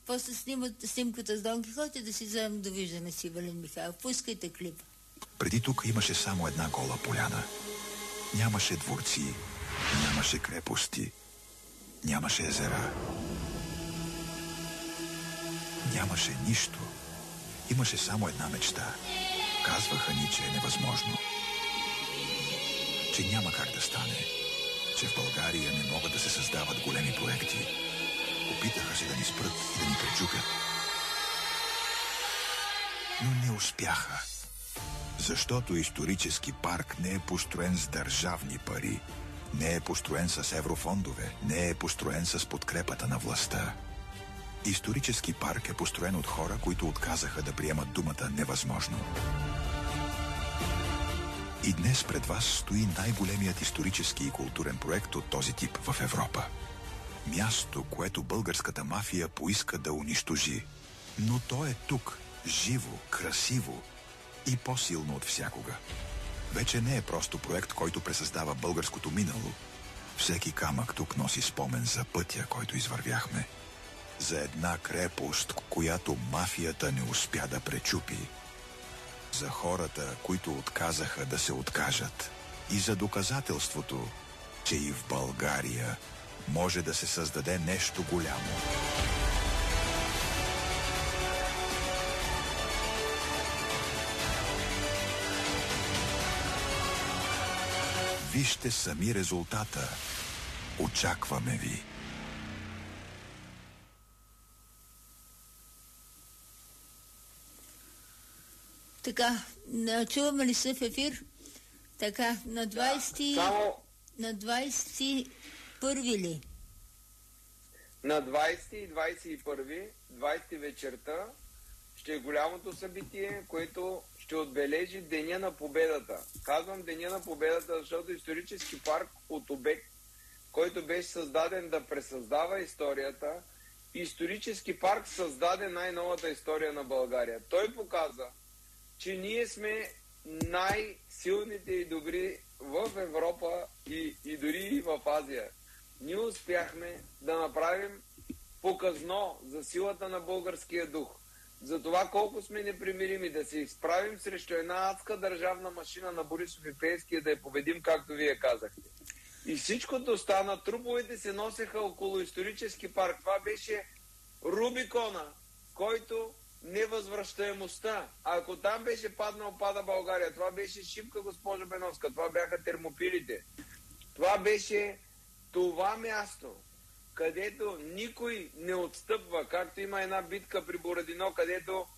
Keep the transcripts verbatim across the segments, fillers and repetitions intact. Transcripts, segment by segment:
после снимат снимката с Дон Кихот и да си вземем довиждане с Ивелин Михайлов. Пускайте клипа. Преди тук имаше само една гола поляна. Нямаше дворци, нямаше крепости, нямаше езера. Нямаше нищо. Имаше само една мечта. Казваха ни, че е невъзможно. Че няма как да стане. Че в България не могат да се създават големи проекти. Опитаха се да ни спрат и да ни пречупят. Но не успяха. Защото исторически парк не е построен с държавни пари. Не е построен с еврофондове. Не е построен с подкрепата на властта. Исторически парк е построен от хора, които отказаха да приемат думата невъзможно. И днес пред вас стои най-големият исторически и културен проект от този тип в Европа. Място, което българската мафия поиска да унищожи. Но то е тук, живо, красиво и по-силно от всякога. Вече не е просто проект, който пресъздава българското минало. Всеки камък тук носи спомен за пътя, който извървяхме. За една крепост, която мафията не успя да пречупи. За хората, които отказаха да се откажат. И за доказателството, че и в България може да се създаде нещо голямо. Вижте сами резултата. Очакваме ви. Така, чуваме ли се в ефир? Така, на двайсети... Да, само... На двайсет и първи ли? На двайсети и двайсет и първи, двайсети вечерта, ще е голямото събитие, което ще отбележи Деня на победата. Казвам Деня на победата, защото исторически парк от обект, който беше създаден да пресъздава историята, исторически парк създаде най-новата история на България. Той показа, че ние сме най-силните и добри в Европа и, и дори и в Азия. Ние успяхме да направим показно за силата на българския дух. За това колко сме непримирими, да се изправим срещу една адска държавна машина на Борисов и Пеевски, да я победим, както вие казахте. И всичкото стана, труповете се носеха около исторически парк. Това беше Рубикона, който невъзвръщаемостта. А ако там беше паднал, пада България. Това беше Шипка, госпожа Беновска. Това бяха Термопилите. Това беше това място, където никой не отстъпва. Както има една битка при Борадино, където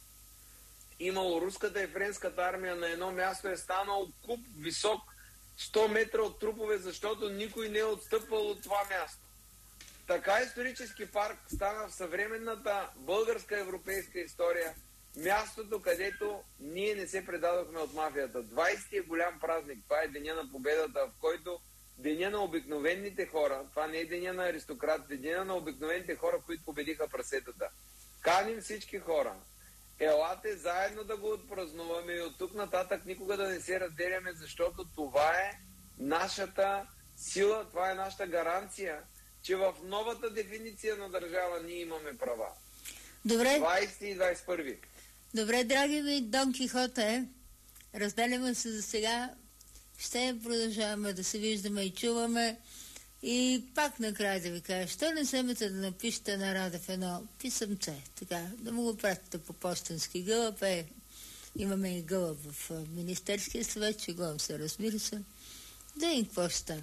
имало руската и френската армия, на едно място е станал куп висок сто метра от трупове, защото никой не е отстъпвал от това място. Така исторически парк стана в съвременната българска европейска история мястото, където ние не се предадохме от мафията. двайсети е голям празник. Това е Деня на победата, в който Деня на обикновените хора, това не е Деня на аристократите, Деня на обикновените хора, които победиха прасетата. Каним всички хора. Елате заедно да го отпразнуваме и от тук нататък никога да не се разделяме, защото това е нашата сила, това е нашата гаранция, че в новата дефиниция на държава ние имаме права. Добре. двайсети и двайсет и първи. Добре, драги ми, Дон Кихоте, разделяме се за сега. Ще продължаваме да се виждаме и чуваме. И пак накрая да ви кажа, що не вземете да напишете на Радев едно писъмце, така, да му го пратите по почтенски гълъб. Е, имаме и гълъб в Министерския съвет, че главам се, разбира се. Да и какво ще стане.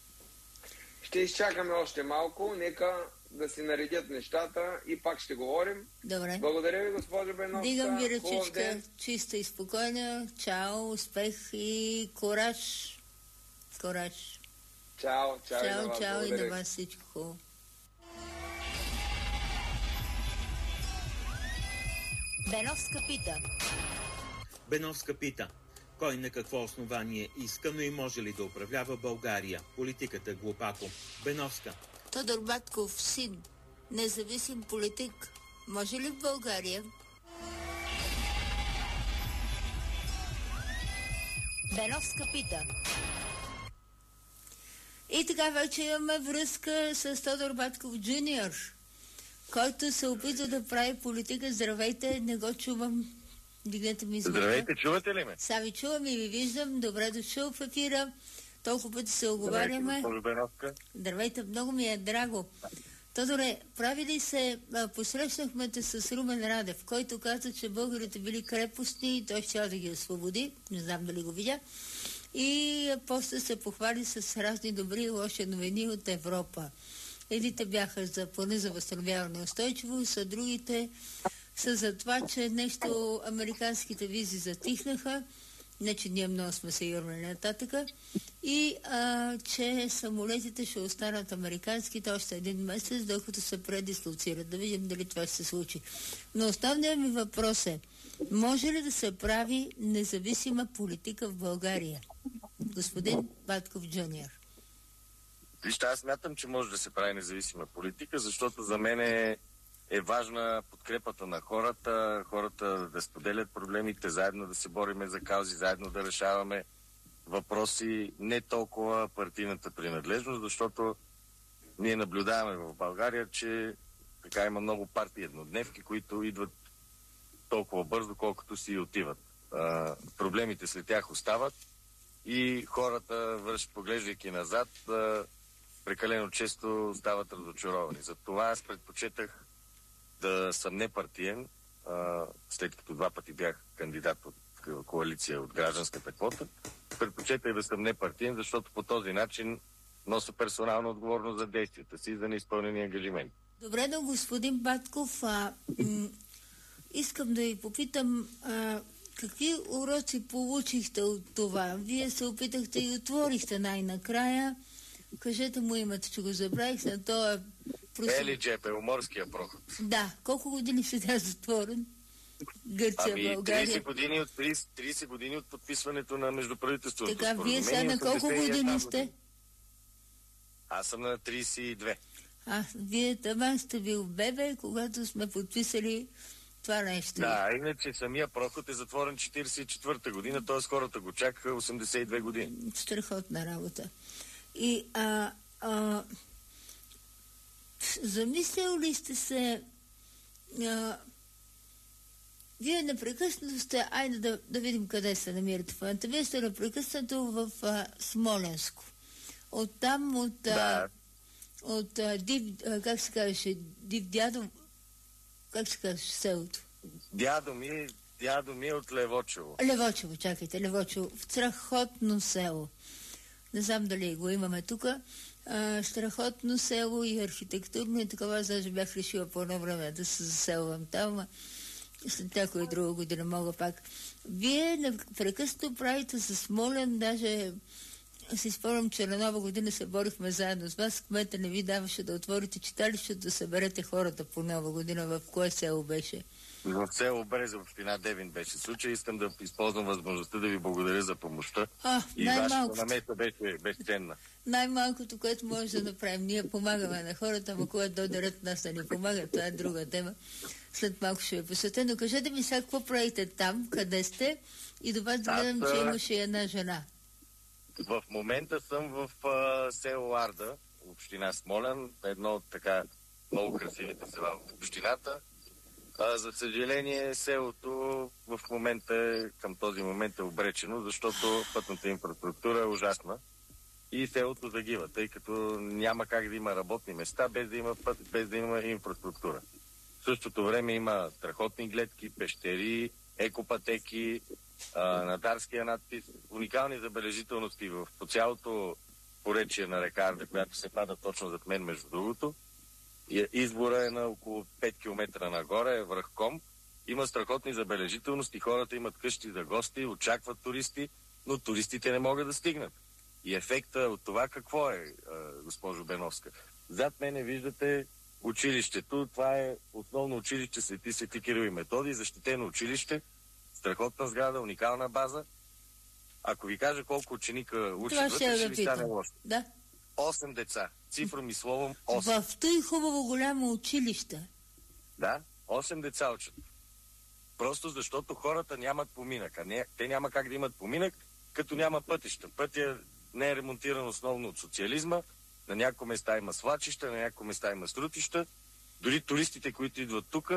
Ще изчакаме още малко, нека да си наредят нещата и пак ще говорим. Добре. Благодаря ви, госпожо Беновска. Дигам ви ръчичка, чиста и спокойна. Чао, успех и кораж. Кораж. Чао, чао, чао, и на вас. Чао Благодаря. и на вас всичко хубаво. Беновска пита. Беновска пита. Кой на какво основание иска, но и може ли да управлява България? Политиката глупако. Беновска. Тодор Батков, син, независим политик, може ли в България? Беновска пита. И така вече имаме връзка с Тодор Батков Джуниор. който се опитва да прави политика. Здравейте, не го чувам. Дигнете ми звука. Здравейте, чувате ли ме? Сега ви чувам и ви виждам. Добре дошъл в ефира. Толкова пъти се оговаряме. Здравейте, Здравейте, много ми е драго. Тодоре, прави ли се, а, посрещнахме те с Румен Радев, който каза, че българите били крепостни и той ще да ги освободи. Не знам дали го видя. И а, после се похвали с разни добри и лоши новини от Европа. Едните бяха за плана за възстановяване устойчивост, а другите са за това, че нещо американските визи затихнаха, не че ние много сме се юрнали нататък, и а, че самолетите ще останат американските още един месец, докато се предислоцират. Да видим дали това ще се случи. Но основният ми въпрос е, може ли да се прави независима политика в България? Господин Батков Джуниор. Вижте, аз смятам, че може да се прави независима политика, защото за мен е, е важна подкрепата на хората, хората да споделят проблемите, заедно да се бориме за каузи, заедно да решаваме въпроси, не толкова партийната принадлежност, защото ние наблюдаваме в България, че така има много партии еднодневки, които идват толкова бързо, колкото си и отиват. А, проблемите след тях остават и хората, върш, поглеждайки назад, а, прекалено често стават разочаровани. Затова аз предпочетах да съм непартиен, а, след като два пъти бях кандидат от коалиция от гражданската квота. Предпочетах да съм непартиен, защото по този начин нося персонална отговорност за действията си и за неизпълнени ангажименти. Добре, но господин Батков, а, м- искам да ви попитам, а, какви уроци получихте от това? Вие се опитахте и отворихте най-накрая. Кажете му името, че го забравих, на това... Просъ... Ели Джеп, Беломорския проход. Да. Колко години сега затворен? Гърция, ами, България. трийсет години от, трийсет, трийсет години от подписването на междуправителственото така, вие сега на колко години сте? Аз съм на трийсет и две. А, вие там сте бил бебе, когато сме подписали това нещо. Да, иначе самия проход е затворен четирийсет и четвърта година, т.е. хората го чакаха осемдесет и две години. Страхотна работа. И а, а, замислял ли сте се, а, вие непрекъснато сте, айде да, да видим къде се намирате в момента. Вие сте непрекъснато в а, Смоленско. Оттам, от, а, да. от а, Див, а, как се казваше, Див дядо, как се казваше селото? Дядо ми, дядо ми е от Левочево. Левочево, чакайте, Левочево. В страхотно село. Не знам дали го имаме тук. Страхотно село и архитектурно и такова. Аз даже бях решила по едно време да се заселвам там. След някоя друга година мога пак. Вие непрекъснато правите с Смолен, даже си спомням, че на Нова година се борихме заедно с вас. Кмета не ви даваше да отворите читалището, да съберете хората по Нова година. В кое село беше? В село Брезе, в община Девин беше случай. Искам да използвам възможността да ви благодаря за помощта. А, и вашата намеса беше безценна. Най-малкото, което може да направим. Ние помагаме на хората, но когато дойдат нас да ни помагат, това е друга тема. След малко ще ви посетя. Но кажете ми сега, какво правите там, къде сте? И до вас гледам, че имаше една жена. В момента съм в а, село Арда, община Смолян, едно от така много красивите села в общината. А, за съжаление, селото в момента, към този момент е обречено, защото пътната инфраструктура е ужасна и селото загива, тъй като няма как да има работни места, без да има път, без да има инфраструктура. В същото време има страхотни гледки, пещери, екопатеки, а, на Дарския надпис, уникални забележителности в, по цялото поречие на река Арда, която се пада точно зад мен, между другото. Избора е на около пет километра нагоре, връх Ком. Има страхотни забележителности, хората имат къщи за гости, очакват туристи, но туристите не могат да стигнат. И ефекта от това какво е, госпожо Беновска? Зад мене виждате училището. Това е основно училище Свети Свети Кирил и Методий, защитено училище, страхотна сграда, уникална база. Ако ви кажа колко ученика учат, вътре ще ви стане лошо. Да. осем деца. Цифром и словом осем. В той хубаво голямо училище. Да, осем деца учат. Просто защото хората нямат поминък. А не, те няма как да имат поминък, като няма пътища. Пътя не е ремонтиран основно от социализма. На някои места има свлачища, на някои места има срутища. Дори туристите, които идват тук,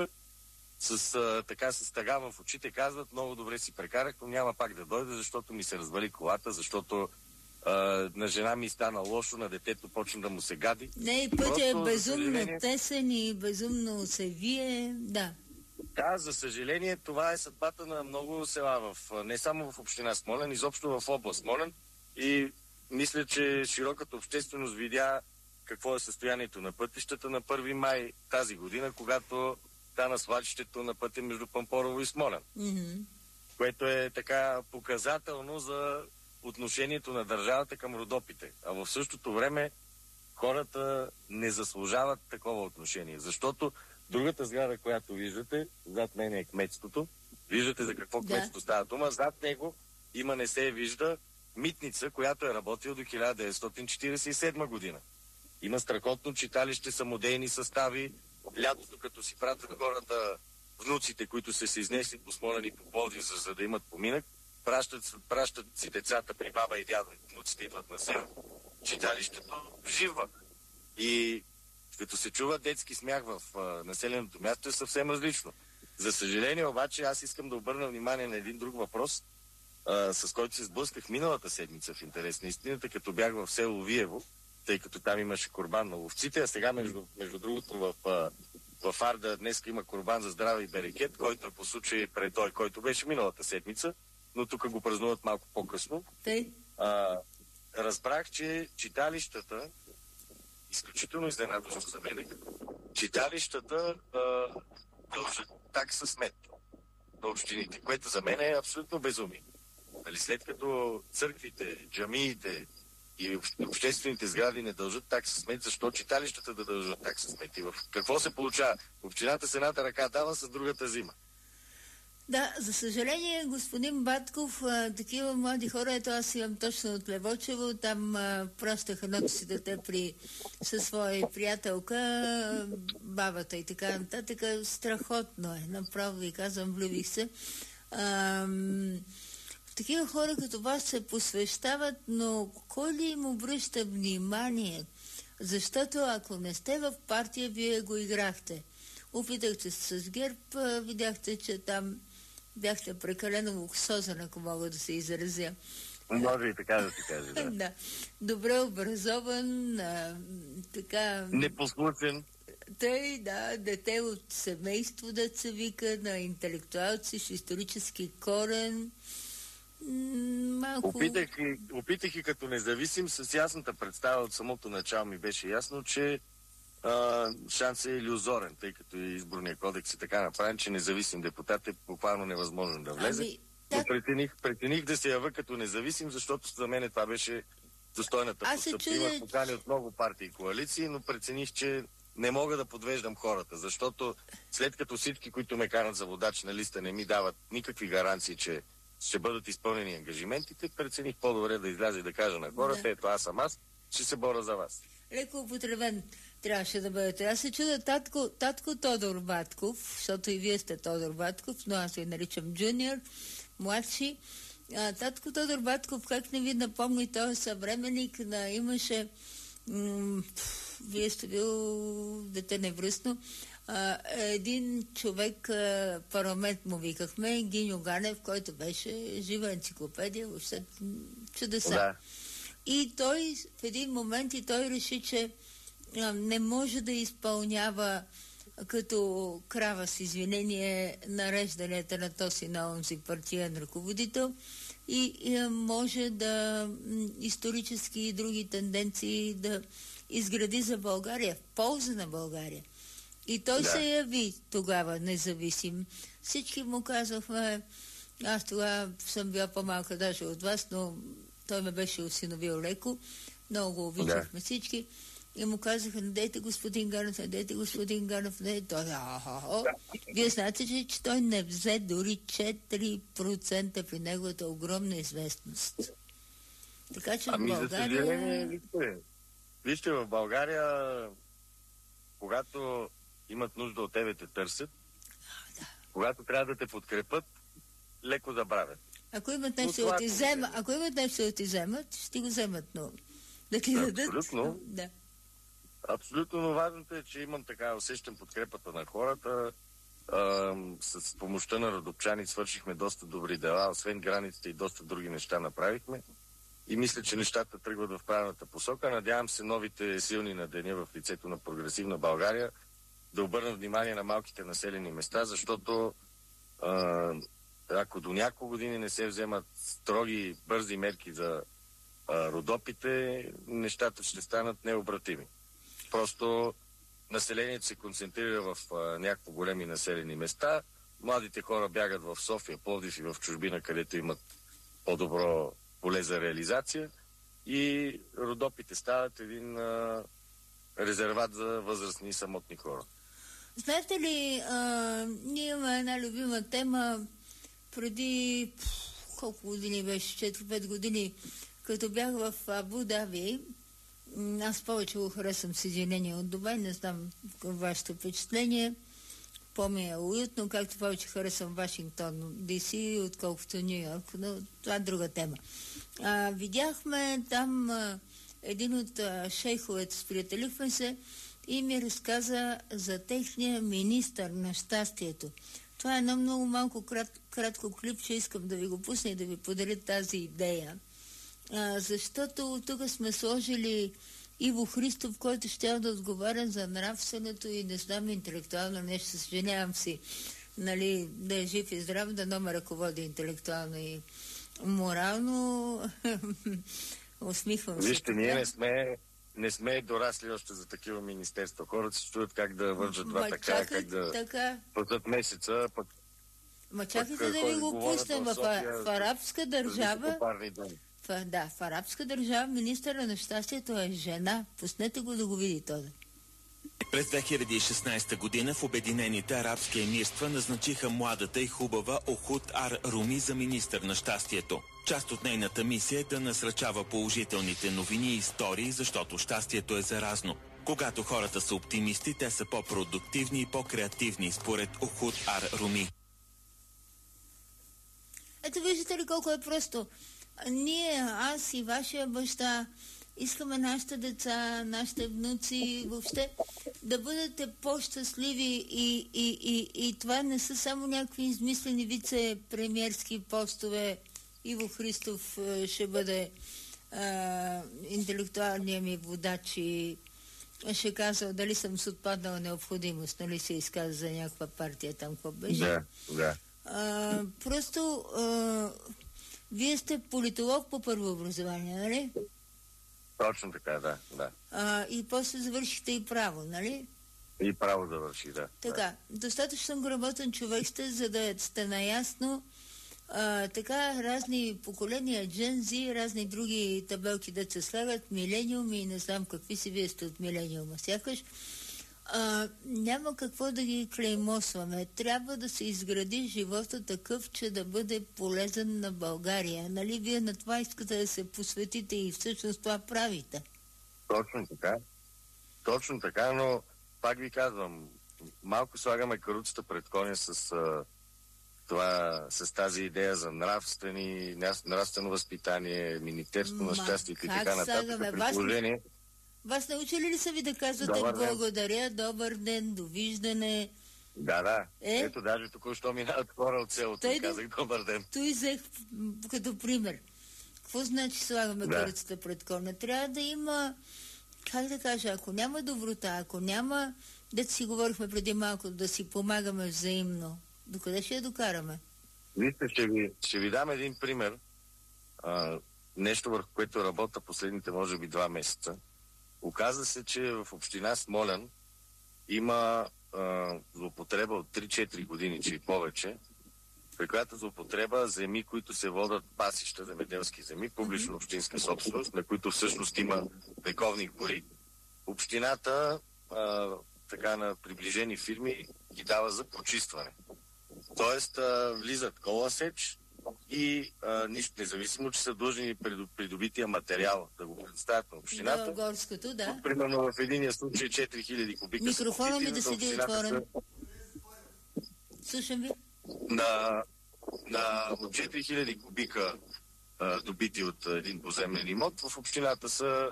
с, а, така, с тъга в очите казват, много добре си прекарах, но няма пак да дойде, защото ми се развали колата, защото а, на жена ми стана лошо, на детето почна да му се гади. Не, пътя е безумно съжаление... тесен и безумно се вие, да. Да, за съжаление, това е съдбата на много села, в, не само в община Смолян, изобщо в област Смолян. И мисля, че широката общественост видя какво е състоянието на пътищата на първи май тази година, когато стана свлачището на пътя между Пампорово и Смолян. Mm-hmm. Което е така показателно за отношението на държавата към Родопите. А в същото време хората не заслужават такова отношение, защото другата сграда, която виждате, зад мен е кметството. Виждате за какво да. кметство става дума. Зад него има, не се вижда, митница, която е работила до хиляда деветстотин четиридесет и седма година. Има страхотно читалище, самодейни състави. Лятото, като си пратят хората, внуците, които са се изнесли по Смолян и по Пловдив, за, за да имат поминък, пращат, пращат си децата при баба и дядо. Внуците идват на село. Читалището живва. И като се чува детски смях в а, населеното място, е съвсем различно. За съжаление обаче, аз искам да обърна внимание на един друг въпрос, а, с който се сблъсках миналата седмица в интерес на истината, като бях в село Виево, тъй като там имаше курбан на ловците, а сега между, между другото в, в Арда днес има курбан за здраве и берекет, който е по случай пред той, който беше миналата седмица, но тук го празнуват малко по-късно. А, разбрах, че читалищата, изключително изненадващо за мен, читалищата а, дължат такса смет на общините, което за мен е абсолютно безумие. Нали, след като църквите, джамиите и обществените сгради не дължат такса смет, защо читалищата да дължат такса смет? И в какво се получава? Общината с едната ръка дава, с другата взима. Да, за съжаление, господин Батков, а, такива млади хора, ето аз имам точно от Левочево, там а, пращах едното си дете при, със своя приятелка, бабата и така нататък. Страхотно е, направо ви казвам, влюбих се. А, такива хора като вас се посвещават, но кой ли им обръща внимание? Защото ако не сте в партия, вие го играхте. Опитахте се с ГЕРБ, видяхте, че там бяхте прекалено луксозен, ако мога да се изразя. Може и така да се каже, да. Да. Добре образован, а, така... Непослушен. Тъй, да, дете от семейство, да се вика, на интелектуалци с исторически корен. Малко... Опитах и, опитах и като независим, с ясната представа от самото начало ми беше ясно, че Uh, шанс е илюзорен, тъй като и изборния кодекс е така направен, че независим депутат е буквално невъзможно да влезе. Ами, так... Но претених, претених да се ява като независим, защото за мен това беше достойната постъпка. Имах покани от много партии и коалиции, но прецених, че не мога да подвеждам хората, защото след като всички, които ме карат за водач на листа, не ми дават никакви гаранции, че ще бъдат изпълнени ангажиментите, прецених по-добре да изляза и да кажа на хората, да. Ето аз съм аз, ще се боря за вас. Леко употребен трябваше да бъдете. Аз се чуда татко, татко Тодор Батков, защото и вие сте Тодор Батков, но аз ви наричам джуниор, младши. А, татко Тодор Батков, как не ви напомни, той е съвременник, на имаше м- вие сте бил дете невръстно, а, един човек, а, парламент му викахме, Гиньо Ганев, който беше жива енциклопедия, въобще чудеса. Да. И той в един момент и той реши, че а, не може да изпълнява като крава с извинение нарежданията на този на онзи партиен ръководител и, и може да исторически и други тенденции да изгради за България, в полза на България. И той да. се яви тогава независим. Всички му казахме, аз тогава съм била по-малка даже от вас, но той ме беше осиновил леко, много обичахме да. всички. И му казаха, надейте господин Ганев, надейте господин Ганев, надейте. Той, а-а-а. Вие знаете, че, че той не взе дори четири процента при неговата огромна известност. Така че ами, в България... за съжаление, вижте, вижте, в България, когато имат нужда от тебе, те търсят. А, да. Когато трябва да те подкрепят, леко забравят. Ако имат нещо да ти вземат, ако имат нещо да ти вземат, ще ти го вземат, но да ти дадат... Абсолютно. Да. Абсолютно, но важното е, че имам така, усещам подкрепата на хората. А, с помощта на родопчани свършихме доста добри дела, освен границите и доста други неща направихме. И мисля, че нещата тръгват в правилната посока. Надявам се новите силни на деня в лицето на прогресивна България да обърнат внимание на малките населени места, защото а, ако до няколко години не се вземат строги, бързи мерки за а, родопите, нещата ще станат необратими. Просто населението се концентрира в а, някакво големи населени места, младите хора бягат в София, Пловдив и в чужбина, където имат по-добро поле за реализация и родопите стават един а, резерват за възрастни и самотни хора. Знаете ли, а, ние имаме една любима тема преди колко години беше, четири-пет години, като бях в Абу Даби. Аз повече го харесвам Съединение от Дубай, не знам вашето впечатление. По-ми е уютно, както повече харесвам Вашингтон, Ди Си, отколкото Ню Йорк, но това е друга тема. А, видяхме там а, един от а, шейховете, сприятелихме се и ми разказа за техния министър на щастието. Това е едно много малко крат, кратко клипче, искам да ви го пусна и да ви подаря тази идея. А, защото тук сме сложили Иво Христов, който ще да отговаря за нравственото и не знам интелектуално нещо. Съжалявам си, нали, да е жив и здрав, да ме ръководи интелектуално и морално. Усмихвам се. Вижте, ние не сме, не сме дорасли още за такива министерства. Хората се чуят как да вържат това така, чакай, как да така. платят месеца. Път, Ма чакайте да ви го пуснем в, в арабска държава. В, да, в арабска държава министъра на щастието е жена. Пуснете го да го види този. През две хиляди и шестнадесета година в Обединените арабски емирства назначиха младата и хубава Охуд Ар Руми за министър на щастието. Част от нейната мисия е да насръчава положителните новини и истории, защото щастието е заразно. Когато хората са оптимисти, те са по-продуктивни и по-креативни, според Охуд Ар Руми. Ето виждате ли колко е просто. Ние, аз и вашия баща, искаме нашите деца, нашите внуци, въобще да бъдете по-щастливи и, и, и, и това не са само някакви измислени вице-премиерски постове. Иво Христов ще бъде а, интелектуалният ми водач и ще казва дали съм с отпаднала необходимост, нали се изказа за някаква партия там, какво беше. Да, да. А, просто а, вие сте политолог по първо образование, нали? Точно така, да, да. А, и после завършихте и право, нали? И право завърши, да. Така, да. Достатъчно грамотен човек сте, за да сте наясно а, така разни поколения, джензи, разни други табелки да се слагат, милениум и не знам какви си вие сте от милениума. Сякаш а, няма какво да ги клеймосваме. Трябва да се изгради живота такъв, че да бъде полезен на България. Нали вие на това искате да се посветите и всъщност това правите? Точно така. Точно така, но пак ви казвам, малко слагаме каруцата пред коня с, а, това, с тази идея за нравствени, нравствено възпитание, Министерство на щастието и така нататък. При положение... Вас научили ли са ви да казвате добър благодаря, добър ден, довиждане? Да, да. Е? Ето, даже току-що минават хора от селото и казах добър ден. Той взех като пример. Какво значи слагаме да. каруцата пред коня? Трябва да има, как да кажа, ако няма доброта, ако няма, дето си говорихме преди малко, да си помагаме взаимно, докъде ще я докараме? Вижте, ще ви, ще ви дам един пример. А, нещо, върху което работя последните, може би, два месеца. Оказва се, че в община Смолян има а, злоупотреба от три-четири години, че и повече, при която злоупотреба земи, които се водят пасища, земеделски земи, публично общинска собственост, на които всъщност има вековни гори. Общината, а, така на приближени фирми, ги дава за почистване. Тоест, а, влизат коласеч и а, нищо, независимо, че са длъжни придобития материал да го предоставят на общината. Да, горското, да. Примерно в единия случай четири хиляди кубика. Микрофона ми да седи отворен. Са... Слушам ви. На, на четири хиляди кубика а, добити от един поземен имот, в общината са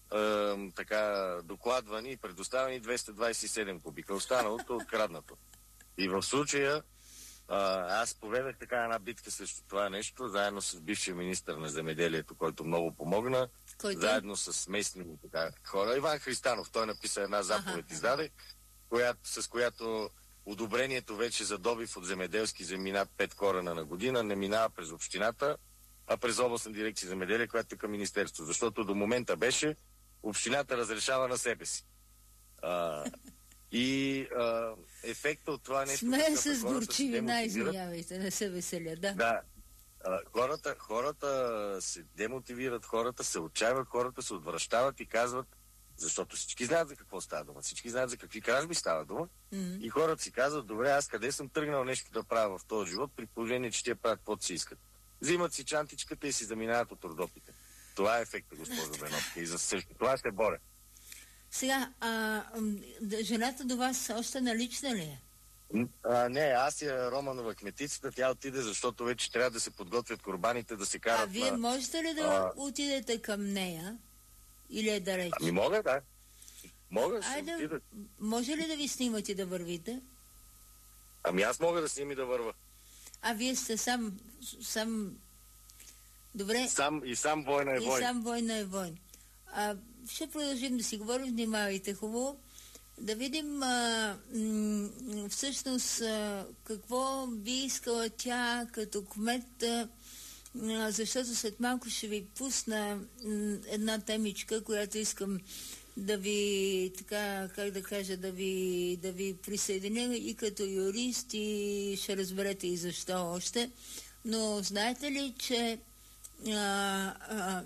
е, така докладвани и предоставени двеста двадесет и седем кубика. Останалото откраднато. И в случая а, аз поведах така една битка срещу това нещо, заедно с бившия министър на земеделието, който много помогна, Който? заедно с местни така, хора. Иван Христанов, той написа една заповед, ага. издаде, която, с която одобрението вече за добив от земеделски земи над пет корена на година не минава през общината, а през областна дирекция земеделие, която е към министерство. Защото до момента беше общината разрешава на себе си. А, и а, ефекта от това нещо... Смея се с горчивина, извинявайте, не се веселя, да. Да. А, хората, хората се демотивират, хората се отчаиват, хората се отвръщават и казват, защото всички знаят за какво става дума, всички знаят за какви кражби става дума, mm-hmm. и хората си казват, добре, аз къде съм тръгнал нещо да правя в този живот, при положение, че те правят каквото си искат. Взимат си чантичката и си заминават от родопите. Това е ефекта, госпожо Беновска, и за също това ще боря. Сега, а, жената до вас още налична ли е? А, не, аз я Романова кметицата, тя отиде, защото вече трябва да се подготвят курбаните, да се карат. А вие на, можете ли да а... отидете към нея? Или е далеч? Ами мога, да. Мога, ще Айде, отида. може ли да ви снимат и да вървите? Ами аз мога да снимам и да върва. А вие сте сам... сам... Добре. Сам, и сам война е война. И сам война е война. А, ще продължим да си говорим, внимавайте хубаво. Да видим а, м- всъщност а, какво би искала тя като кмет, а, защото след малко ще ви пусна м- една темичка, която искам да ви, така, как да кажа, да ви, да ви присъединя и като юрист, и ще разберете и защо още. Но знаете ли, че а, а,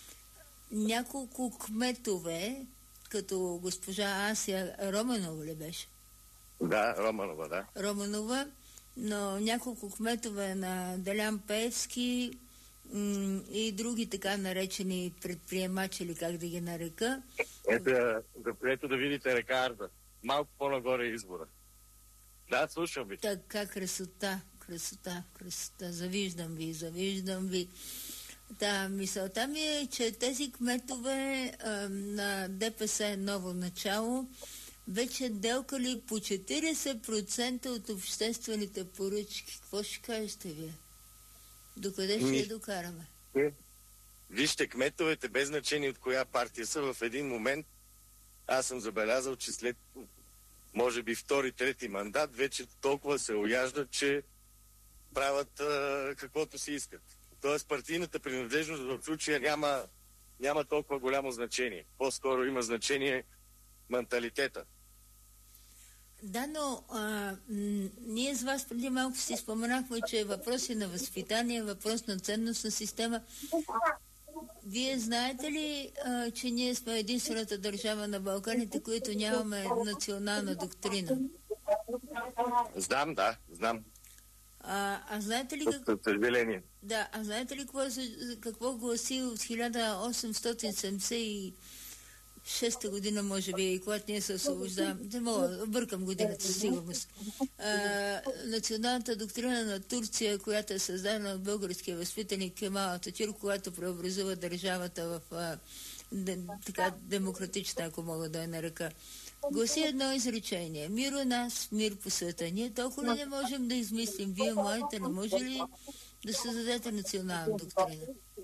няколко кметове, като госпожа Ася Романова ли беше? Да, Романова, да. Романова, но няколко кметове на Делян Пеевски м- и други така наречени предприемачи, или как да ги нарека. Ето, ето да видите река Арда. Малко по-нагоре избора. Да, слушам ви. Така, красота, красота, красота. Завиждам ви, завиждам ви. Да, мисълта ми е, че тези кметове а, на ДПС Ново начало вече делкали по четиридесет процента от обществените поръчки. Какво ще кажете вие? Докъде ще я докараме? Вижте, кметовете, без значение от коя партия са, в един момент аз съм забелязал, че след може би втори, трети мандат вече толкова се ояждат, че правят а, каквото си искат. Тоест партийната принадлежност в случая няма, няма толкова голямо значение. По-скоро има значение менталитета. Да, но а, м- ние с вас преди малко си споменахме, че въпрос е на възпитание, въпрос на ценностна система. Вие знаете ли, а, че ние сме единствената държава на Балканите, които нямаме национална доктрина? Знам, да, знам. А, а знаете ли как... Съжаление. Да, а знаете ли какво, какво гласи от хиляда осемстотин седемдесет и шеста година, може би, и когато ние се освобождаваме, не мога, бъркам годината със сигурност. А, националната доктрина на Турция, която е създадена от българския възпитаник Кемал Ататюрк, която преобразува държавата в а, де, така демократична, ако мога да я нарека, гласи едно изречение. Мир у нас, мир по света. Ние толкова ли не можем да измислим? Вие, младите, не може ли да създадете национална доктрина?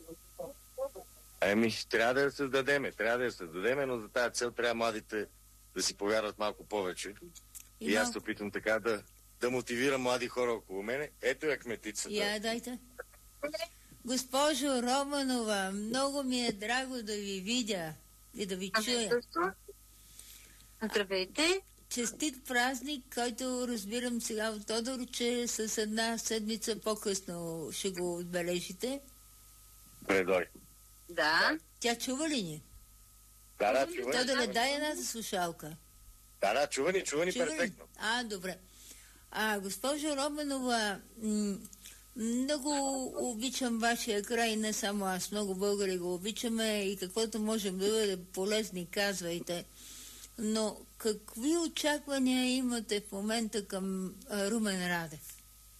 Еми, трябва да я създадеме, трябва да я създадеме, но за тази цел трябва младите да си повярват малко повече. И, и аз се опитам така да, да мотивирам млади хора около мене. Ето я кметицата. Я, дайте. Госпожо Романова, много ми е драго да ви видя и да ви чуя. Здравейте. Честит празник, който разбирам сега от Тодор, че с една седмица по-късно ще го отбележите. Предой. Да. Тя чува ли ни? Да, да, чува ни. Тодор, да дай една слушалка. Да, да, чува ни, чува ни перфектно. А, добре. А, госпожо Романова, м- много обичам вашия край, не само аз, много българи го обичаме и каквото можем да бъде полезни, казвайте. Но какви очаквания имате в момента към а, Румен Радев?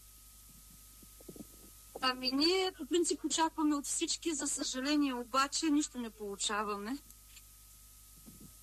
Ами ние по принцип очакваме от всички, за съжаление обаче нищо не получаваме.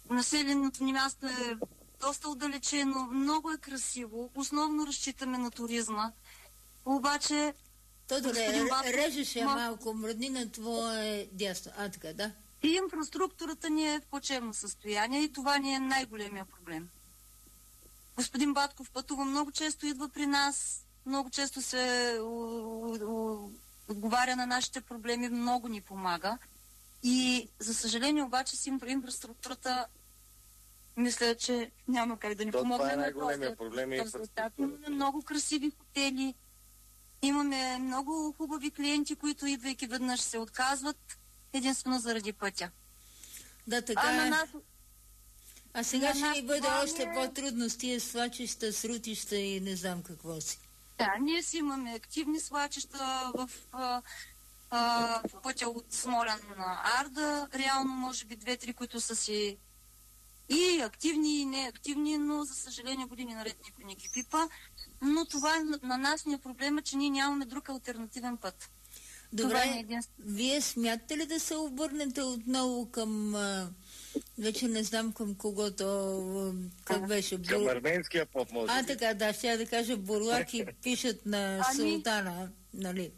населеното ни място е доста отдалечено, много е красиво, основно разчитаме на туризма. Обаче... Тодоре, режеш я малко, мръдни на твое дясно. А, така, да? И инфраструктурата ни е в плачевно състояние и това ни е най-големия проблем. Господин Батков пътува много често, идва при нас, много често се отговаря на нашите проблеми, много ни помага. И, за съжаление, обаче с инфраструктурата мисля, че няма как да ни помогне. Това е най-големия проблем. Имаме много красиви хотели, имаме много хубави клиенти, които идвайки веднъж се отказват единствено заради пътя. Да, така а, е. на нас... а сега ще ни бъде това още е... по-трудно с тия свлачища, срутища и не знам какво си. Да, ние си имаме активни свлачища в, а, а, в пътя от Смолян на Арда. Реално, може би, две-три, които са си и активни, и неактивни, но, за съжаление, години наред никой не ги пипа. Но това е на, на нас ни е проблема, че ние нямаме друг алтернативен път. Добре, е вие смятате ли да се обърнете отново към... А... Вече не знам към кого то... Как беше? Към арменския поп, може А, така, да, ще да кажа бурлаки пишат на ами... султана, нали?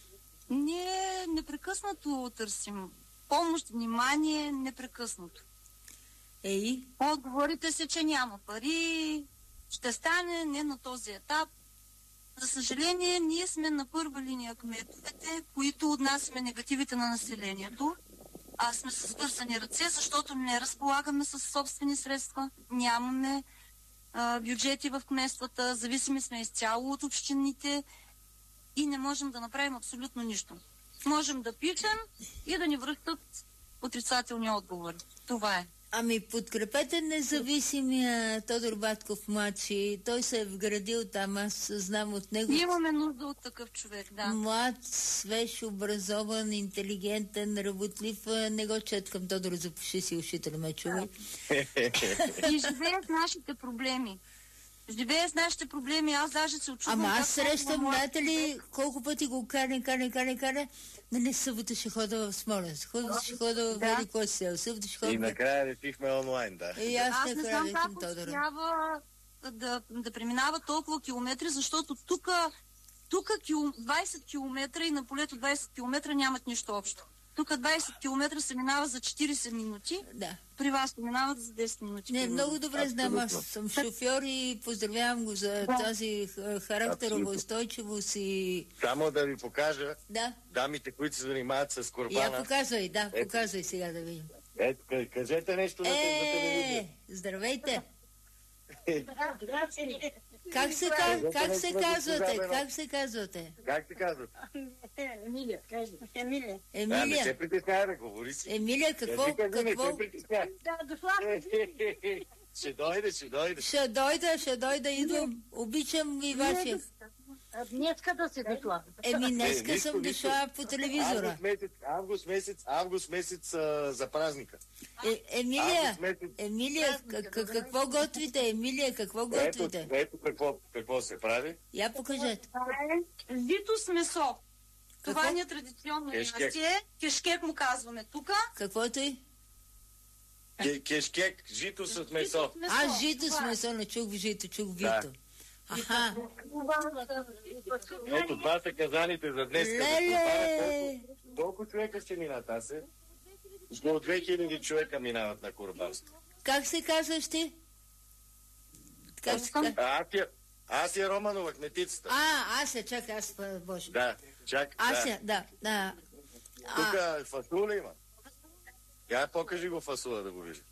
Ние непрекъснато търсим помощ, внимание, непрекъснато. Ей? Отговорите се, че няма пари, ще стане, не на този етап. За съжаление, ние сме на първа линия кметовете, които отнасяме негативите на населението. А сме с свързани ръце, защото не разполагаме с собствени средства, нямаме а, бюджети в кметствата, зависими сме изцяло от общините и не можем да направим абсолютно нищо. Можем да пишем и да ни връщат отрицателни отговори. Това е. Ами подкрепете независимия Тодор Батков младши. Той се е вградил там, аз знам от него. Имаме нужда от такъв човек, да. Млад, свеж, образован, интелигентен, работлив. Не го четкам, Тодор, запуши си ушите, не ме чувай. И живее с нашите проблеми. Живее с нашите проблеми, аз даже се очудвам. Ама аз срещам, знаете ли, колко пъти го кане, кане, кане, кане, нали събота ще хода в Смолян, събота ще хода в да. Велико сел, събота ще хода... И накрая решихме онлайн, да. И аз, аз не знам как успява да, да преминава толкова километри, защото тук двайсет километра и на полето двайсет километра нямат нищо общо. Тук двайсет километра се минава за четирийсет минути, да. При вас се минават за десет минути. Не, много добре знам, аз съм шофьор и поздравявам го за да. тази характерова устойчивост и... Само да ви покажа да. дамите, които се занимават с корбана. Я показвай, да, ето. Показвай сега да видим. Ето, кажете нещо на телевизия. Здравейте! Как се, как, как се казвате? Как се казвате? Как се казвате? Емилия, кажи. Емилия. Емилия. Да, не се притесняй да говори си. Емилия, какво? Кажи, кажи, какво? Не се притесняй. Да, дошла. Ще дойде, ще дойде. Ще дойда, ще дойда, идвам. Обичам и вашия. Днеска да се дошла. Еми, днеска е, съм дошла по телевизора. Август месец, август месец, август месец а, за празника. Е, Емилия, Емилия, какво готвите? Емилия, какво готвите? Ето, ето какво, какво се прави. Я покажете. Зито с месо. Това е традиционно ястие. Кешкек му казваме тук. Какво е той? Кешкек, жито с месо. А, жито с месо, не чух жито, чух вито. Аха. Ето, това са казаните за днес. Леле! Колко човека ще минат? Аз е? Около две хиляди човека минават на курбанство. Как се казваш ти? Как се казваш? Асия, Асия Романова, кметицата. А, Асия, чакай, аз, боже. Да, чакай. Асия, да, да. Тук фасула има. Я покажи го фасула да го вижда.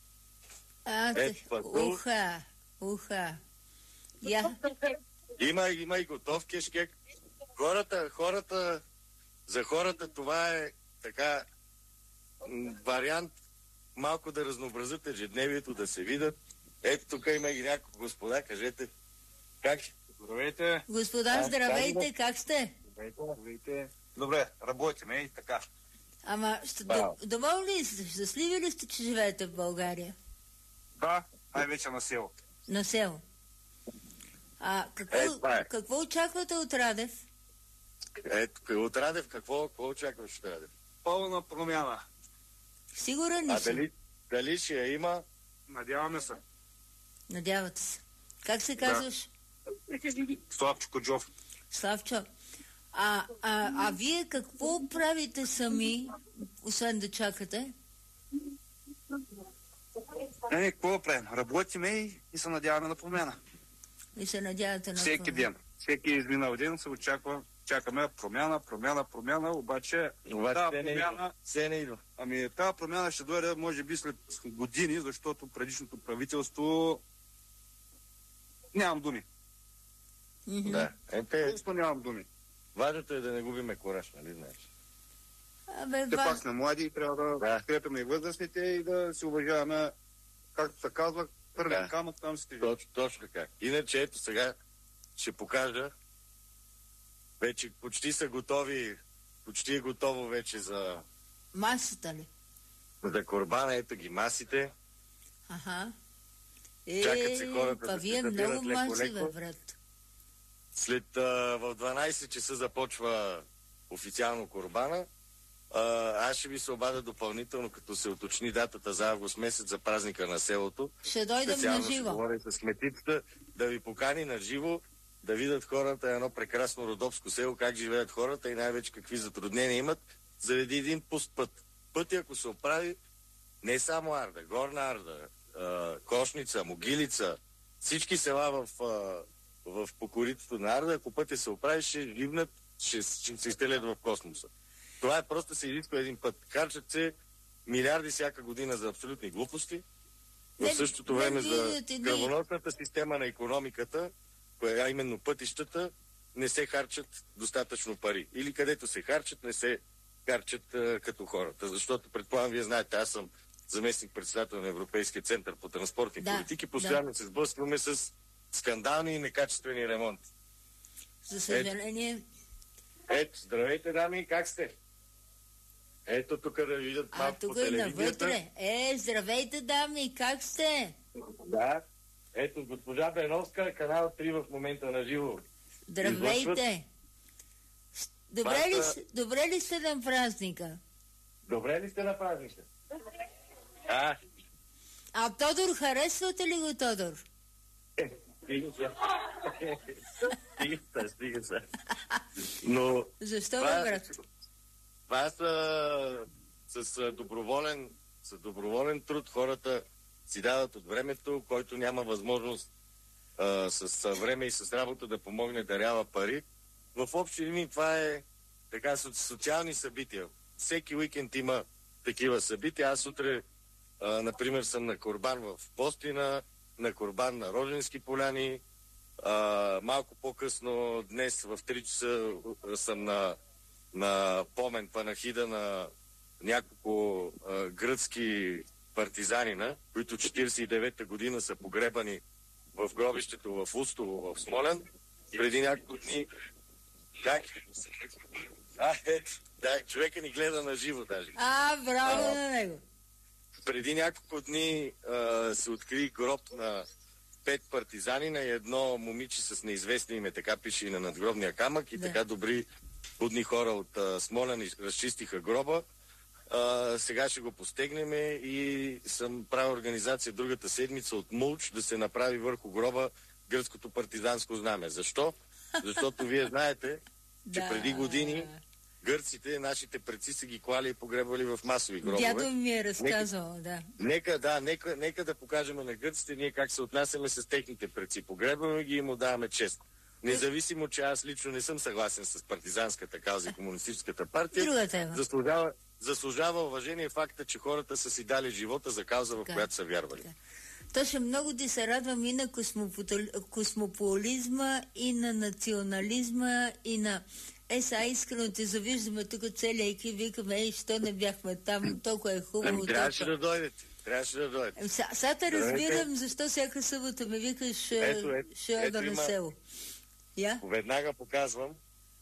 Уха, уха. Я. Има, има и готов кешкек. Хората, хората, за хората това е така м, вариант малко да разнообразят ежедневието, да се видят. Ето тук има и няколко господа, кажете как? Здравейте. Господа, здравейте, как сте? Здравейте, здравейте. Добре, работиме и така. Ама, ще, доволни ли сте, щастливи ли сте, че живеете в България? Да, най-вече на село. На село. А какво, е, какво очаквате от Радев? Ето, от Радев какво, какво очакваш от Радев? Пълна промяна. Сигурен ли А си? дали, дали ще я има, Надяваме се. Надявате се. Как се казваш? Славчо Коджов. Славчо. А, а, а вие какво правите сами, освен да чакате? Е, какво да правим? Работиме и, и се надяваме на промяна. И се надявате на Всеки промяна. ден. Всеки изминал ден се очаква, чакаме промяна, промяна, промяна, обаче Обаче тази те не промяна, идва. Се не идва. ами тази промяна ще дойде може би след години, защото предишното правителство нямам думи. Мгм. Да. Ете, Просто нямам думи. важното е да не губиме кораж, нали знаеш? Абе, Те ва... пак сме млади и трябва да Да. подкрепяме и възрастните и да се уважаваме, както се казва, първен Да. камък там сте. Точно, точно така. Иначе ето сега ще покажа. Вече почти са готови, почти е готово вече за, масата ли? за корбана. Ето ги масите. Аха. Чакат се хората па да се вие събират много маси, леко-леко. бе, брат. След а, в дванайсет часа започва официално корбана. А, аз ще ви се обадя допълнително, като се уточни датата за август месец за празника на селото. Ще дойдем на Специално ще живо. говоря с кметицата, да ви покани на живо, да видят хората едно прекрасно родопско село, как живеят хората и най-вече какви затруднения имат, заради един пуст път. Пътя, ако се оправи, не само Арда, Горна Арда, а, Кошница, Могилица, всички села в, а, в покоритото на Арда, ако пътя се оправи, ще живнат, ще, ще се изтелят в космоса. Това е просто се изисква един път. Харчат се милиарди всяка година за абсолютни глупости, Не- в същото не време за видят едни- кръвоносната система на икономиката, коя, а именно пътищата, не се харчат достатъчно пари. Или където се харчат, не се харчат а, като хората. Защото, предполагам, вие знаете, аз съм заместник-председател на Европейския център по транспортни Да, политики. Постоянно се сблъскваме с скандални и некачествени ремонти. За съжаление, Ето, здравейте, дами, как сте? Ето тук да ви видят а малко по тук и телевизията. навътре. Е, здравейте, дами, как сте? Да. Ето, госпожа Беновска, канал три в момента на живо. Здравейте. С- Добре ли, Пата- с- добре ли сте на празника? Добре ли сте на празника? А, А Тодор, харесвате ли го, Тодор? е, стига се. Стига се, стига се. Но Защо, това, бе, брат? това са с а, доброволен, с доброволен труд хората си дават от времето, който няма възможност а, с а, време и с работа да помогне да дарява пари. В общи линии това е така со- социални събития. Всеки уикенд има такива събития. Аз утре, а, например, съм на Корбан в Постина, на Корбан на Роженски поляни. А, малко по-късно днес в три часа съм на, на помен панахида на няколко а, гръцки партизанина, които четиридесет и девета година са погребани в гробището в Устово, в Смолян. Преди няколко дни... Как? А, ето, да, човека ни гледа на живо даже. А, браво А, на него. Преди няколко дни а, се откри гроб на пет партизанина и едно момиче с неизвестни име, така пише и на надгробния камък, и Да. така добри будни хора от а, Смолян и разчистиха гроба. А, сега ще го постегнем и съм правил организация другата седмица от Мулч да се направи върху гроба гръцкото партизанско знаме. Защо? Защото вие знаете, че Да. преди години гърците, нашите предци са ги клали и погребвали в масови гробове. Дядо ми е разказвал, да. Нека, да, нека, нека да покажем на гърците ние как се отнасяме с техните предци. Погребваме ги и му даваме чест. Независимо, че аз лично не съм съгласен с партизанската кауза и комунистическата партия, Друга тема. заслужава, заслужава уважение факта, че хората са си дали живота за кауза, в Така, която са вярвали. така. Точно много ти се радвам и на космопотол- космополизма, и на национализма, и на... Е, сега искрено те завиждаме тук целия екип, викаме, ей, що не бяхме там, толкова е хубаво. Ами, трябваше толкова... да дойдете. Трябваше да дойдете. Ем, Сега сега те Здравейте. разбирам, защо всяка събота ме викаш, Ето, ето, ще я да ето на има- село. Я? Веднага показвам.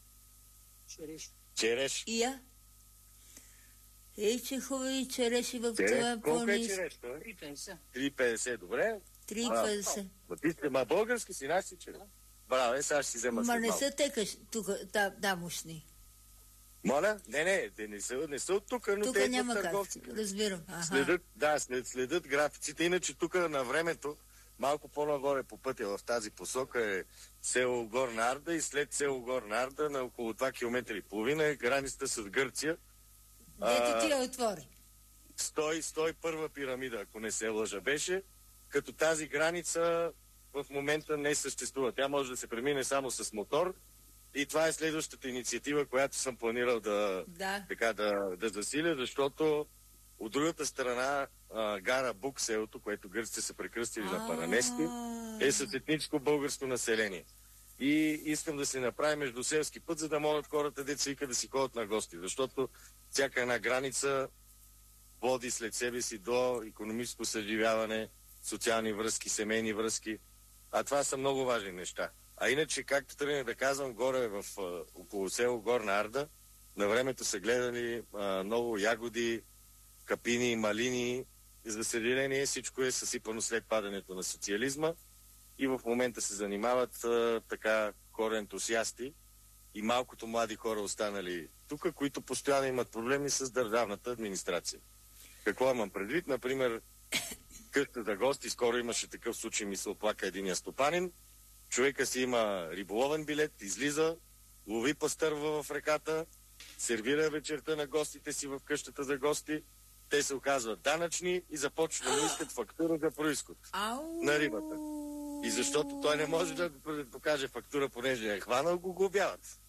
Череш. И я? Ей, че хубави череши в Череш. това Колко е по-низ. череш? три петдесет. три петдесет, добре. три А, петдесет. Ма ти сте, ма български си, наши череш. Браво, е, сега ще си взема Ма след не малко. са текаш тук, да, дамошни. Моля? Не, не, те не са, не са от тук, но тук те няма от търговци. как, разбирам. Аха. Следят, да, след, следят графиците. Иначе тук на времето, малко по-нагоре по пътя в тази посока е село Горна Арда и след село Горна Арда на около два километра и половина е границата с Гърция. Дето ти я отвори. сто и първа пирамида, ако не се лъжа, беше, като тази граница в момента не съществува. Тя може да се премине само с мотор и това е следващата инициатива, която съм планирал да, да. Така, да, да засиля, защото от другата страна а, гара Бук, селото, което гърците са прекръстили на Паранести, е с етническо българско население. И искам да се направи междуселски път, за да могат хората, деца вика, да си ходят на гости, защото всяка една граница води след себе си до икономическо съживяване, социални връзки, семейни връзки. А това са много важни неща. А иначе, както тръгнах да казвам, горе в а, около село Горна Арда, на времето са гледали а, много ягоди, капини, малини. И за съжаление всичко е съсипано след падането на социализма и в момента се занимават а, така хора ентусиасти и малкото млади хора останали тук, които постоянно имат проблеми с държавната администрация. Какво имам предвид? Например, къща за гости, скоро имаше такъв случай, ми се оплака единия стопанин. Човека си има риболовен билет, излиза, лови пастърва в реката, сервира вечерта на гостите си в къщата за гости. Те се оказват данъчни и започват да искат фактура за произход на рибата. И защото той не може да покаже фактура, понеже е хванал, го глобяват.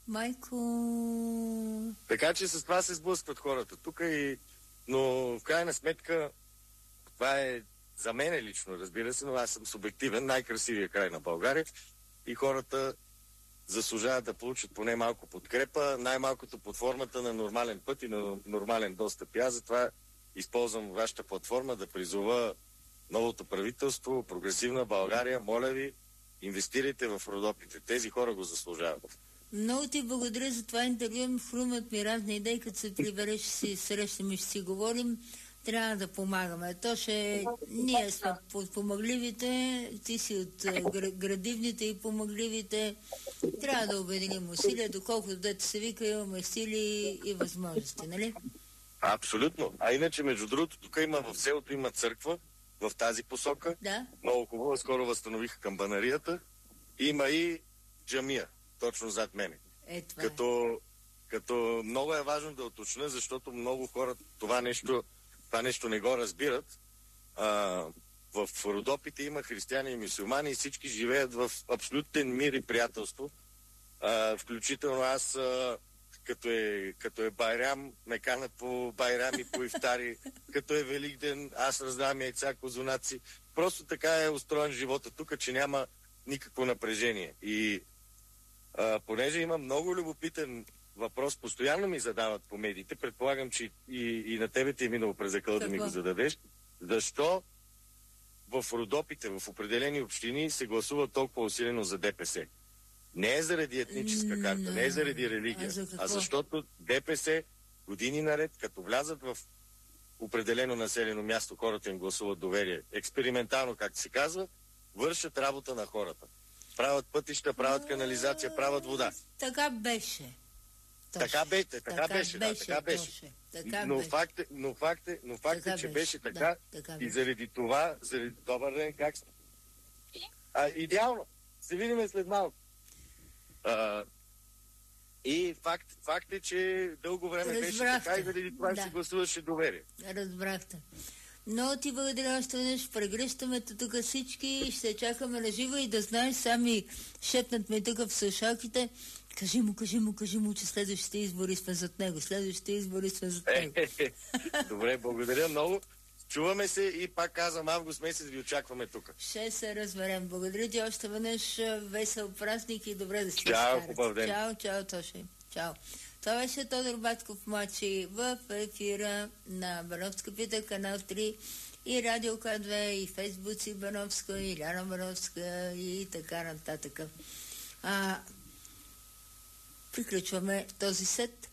Майко... Така че с това се сблъскват хората тук и... Но в крайна сметка това е за мен лично, разбира се, но аз съм субективен, най-красивия край на България и хората заслужават да получат поне малко подкрепа, най-малкото под формата на нормален път и на нормален достъп. И аз затова използвам вашата платформа да призова новото правителство, прогресивна България, моля ви, инвестирайте в Родопите. Тези хора го заслужават. Много ти благодаря за това интервю. Хрумат ми разни идеи, като се прибереш, ще си срещаме, ще си говорим. Трябва да помагаме. То ще... Ние сме помагливите, ти си от градивните и помагливите. Трябва да обединим усилия, доколкото дето се вика, имаме сили и възможности, нали? Абсолютно. А иначе, между другото, тук има в селото има църква в тази посока. Да. Много хубаво. Скоро възстановиха камбанарията. Има и джамия, точно зад мене. Е, това като, е. като много е важно да уточня, защото много хора това нещо, това нещо не го разбират. А, в Родопите има християни и мюсюлмани и всички живеят в абсолютен мир и приятелство. А, включително аз... А, Като е, като е Байрам, ме канат по Байрам и по ифтари. Като е Великден, аз раздавам яйца, козунаци. Просто така е устроен живота тук, че няма никакво напрежение. И а, понеже има много любопитен въпрос, постоянно ми задават по медиите, предполагам, че и, и на тебе ти е минало през акъл да ми го зададеш. Защо в Родопите, в определени общини се гласува толкова усилено за ДПС? Не е заради етническа карта, не е заради религия, а, а защото ДПС години наред, като влязат в определено населено място, хората им гласуват доверие, експериментално, както се казва, вършат работа на хората. Правят пътища, правят канализация, правят вода. Така беше. Така беше, така, така беше, беше, да, така беше. Така но, беше. Факт е, но факт е, но факт така е, че беше, беше така, да, така и беше. заради това, заради добър ден, как сте? А, идеално. Се видим след малко. А, и факт, факт е, че дълго време Разбрахте. беше така и заради това Да. се гласуваше доверие. Разбрахте. Но ти благодаря още веднъж. Прегръщаме тук всички. Ще чакаме на живо и да знаеш, сами шепнат ме тук в слушалките. Кажи му, кажи му, кажи му, че следващите избори сме зад него. Следващите избори сме зад него. Добре, благодаря много. Чуваме се и пак казвам, август месец ви очакваме тук. Ще се разберем. Благодаря ти още веднъж. Весел празник и добре да си Чао, хубав ден. Чао, чао, Тоше. Чао. Това беше Тодор Батков младши в ефира на Бановска пита, канал три и Радио К две и Фейсбуци Бановска и Ляна Бановска и така нататък. А, приключваме този сет.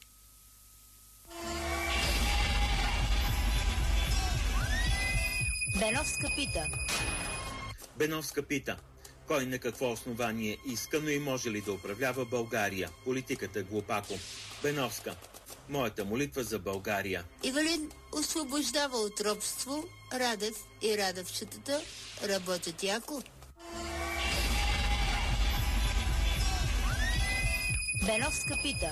Беновска пита. Беновска пита. Кой на какво основание иска, но и може ли да управлява България? Политиката глупако. Беновска. Моята молитва за България. Ивелин освобождава от робство, Радев и Радевчетата работят яко. Беновска пита.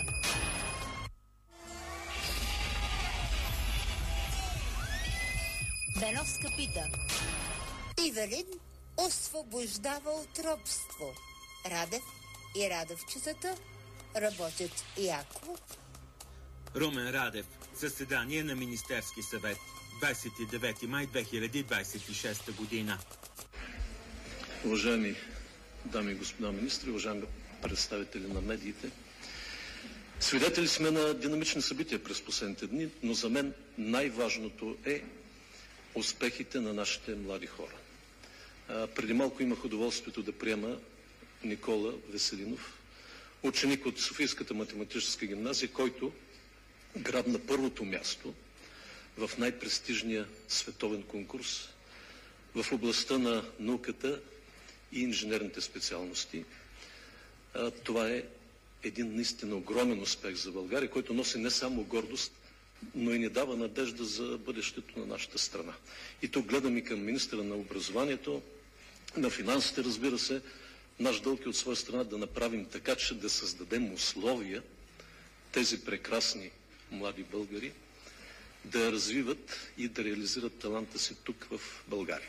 Беновска пита. Ивелин освобождава от робство, Радев и Радевчетата работят яко. Румен Радев. Заседание на Министерски съвет. двадесет и девети май две хиляди двадесет и шеста година. Уважаеми дами и господа министри, уважаеми представители на медиите, свидетели сме на динамични събития през последните дни, но за мен най-важното е успехите на нашите млади хора. А, преди малко имах удоволствието да приема Никола Веселинов, ученик от Софийската математическа гимназия, който грабна първото място в най-престижния световен конкурс в областта на науката и инженерните специалности. А, това е един наистина огромен успех за България, който носи не само гордост, но и ни дава надежда за бъдещето на нашата страна. И тук гледам и към министъра на образованието, на финансите, разбира се. Наш дълг е от своя страна да направим така, че да създадем условия тези прекрасни млади българи да развиват и да реализират таланта си тук в България.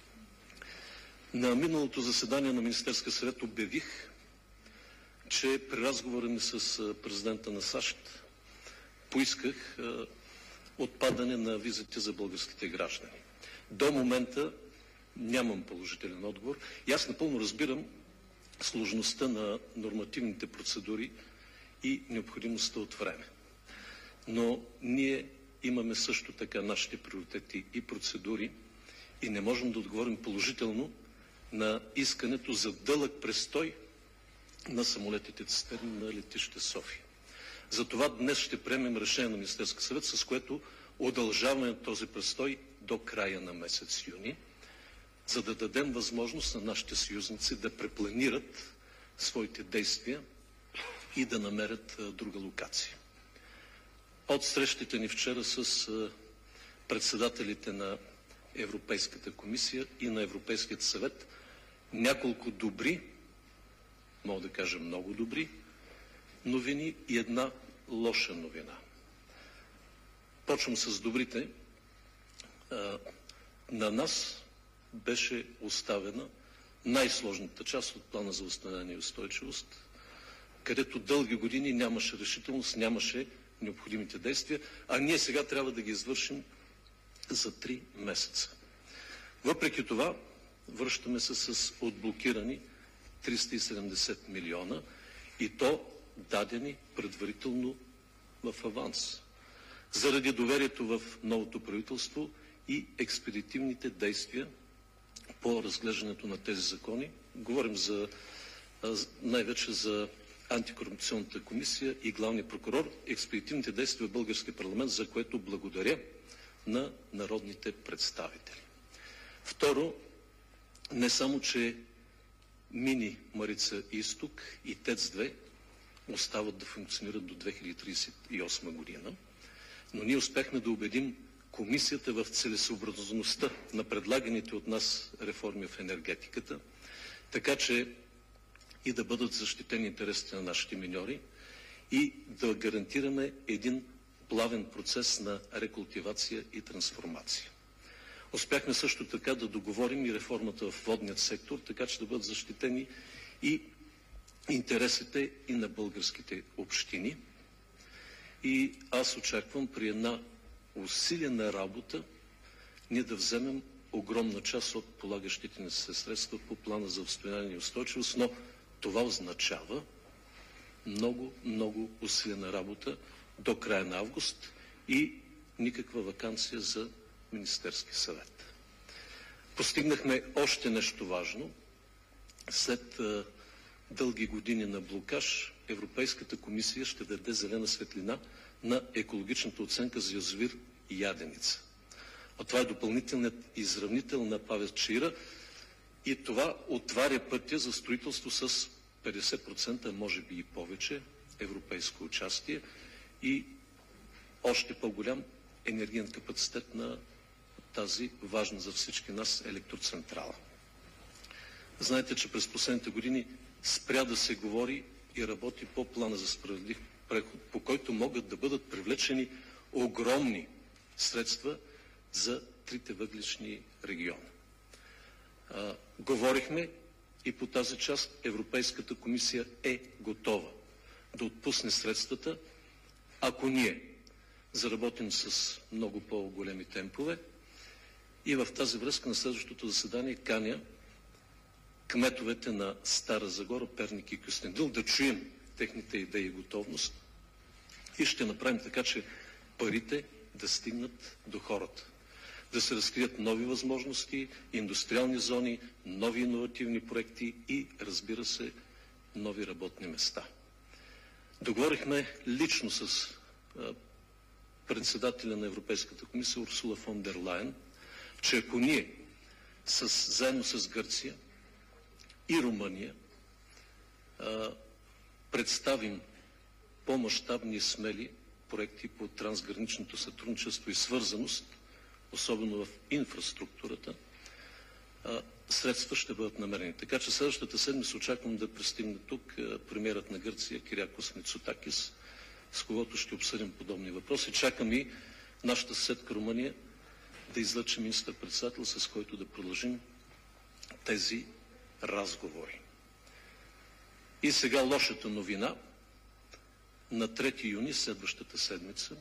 На миналото заседание на Министерския съвет обявих, че при разговора ми с президента на САЩ поисках а, отпадане на визите за българските граждани. До момента нямам положителен отговор и аз напълно разбирам сложността на нормативните процедури и необходимостта от време. Но ние имаме също така нашите приоритети и процедури и не можем да отговорим положително на искането за дълъг престой на самолетите цистерни на летище София. Затова днес ще приемем решение на Министерския съвет, с което удължаваме този престой до края на месец юни, за да дадем възможност на нашите съюзници да препланират своите действия и да намерят друга локация. От срещите ни вчера с председателите на Европейската комисия и на Европейският съвет, няколко добри, мога да кажа много добри, новини и една лоша новина. Почвам с добрите. На нас беше оставена най-сложната част от плана за възстановяване и устойчивост, където дълги години нямаше решителност, нямаше необходимите действия, а ние сега трябва да ги извършим за три месеца. Въпреки това, връщаме се с отблокирани триста и седемдесет милиона и то дадени предварително в аванс. Заради доверието в новото правителство и експедитивните действия по разглеждането на тези закони, говорим за най-вече за антикорупционната комисия и главния прокурор, експедитивните действия в българския парламент, за което благодаря на народните представители. Второ, не само, че мини Марица Изток и ТЕЦ две остават да функционират до две хиляди тридесет и осма година, но ние успяхме да убедим комисията в целесъобразността на предлаганите от нас реформи в енергетиката, така че и да бъдат защитени интересите на нашите миньори и да гарантираме един плавен процес на рекултивация и трансформация. Успяхме също така да договорим и реформата в водният сектор, така че да бъдат защитени и интересите и на българските общини. И аз очаквам при една усилена работа ние да вземем огромна част от полагащите ни се средства по плана за възстановяване и устойчивост, но това означава много, много усилена работа до края на август и никаква ваканция за Министерски съвет. Постигнахме още нещо важно. След а, дълги години на блокаж, Европейската комисия ще даде зелена светлина на екологичната оценка за язовир Яденица. А това е допълнителният изравнител на ПАВЕЦ Чаира и това отваря пътя за строителство с петдесет процента, може би и повече, европейско участие и още по-голям енергиен капацитет на тази важна за всички нас електроцентрала. Знаете, че през последните години спря да се говори и работи по плана за справедлив преход, по който могат да бъдат привлечени огромни средства за трите въглищни региона. А, говорихме и по тази част. Европейската комисия е готова да отпусне средствата, ако ние заработим с много по-големи темпове. И в тази връзка на следващото заседание каня кметовете на Стара Загора, Перник и Кюстендил да чуем техните идеи и готовност и ще направим така, че парите да стигнат до хората. Да се разкрият нови възможности, индустриални зони, нови иновативни проекти и, разбира се, нови работни места. Договорихме лично с а, председателя на Европейската комисия Урсула фон дер Лайен, че ако ние с, заедно с Гърция и Румъния а, представим по-мащабни и смели проекти по трансграничното сътрудничество и свързаност, особено в инфраструктурата, а, средства ще бъдат намерени. Така че следващата седмица очаквам да пристигне тук а, премиерът на Гърция Кириакос Мицотакис, с когото ще обсъдим подобни въпроси. Чакам и нашата съседка Румъния да излъчи министър-председател, с който да продължим тези разговори. И сега лошата новина. На трети юни, следващата седмица,